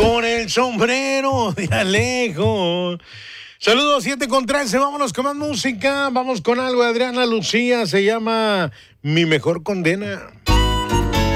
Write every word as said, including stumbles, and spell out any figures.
con el sombrero de Alejo. Saludos, siete con trece, vámonos con más música. Vamos con algo de Adriana Lucía, se llama Mi Mejor Condena.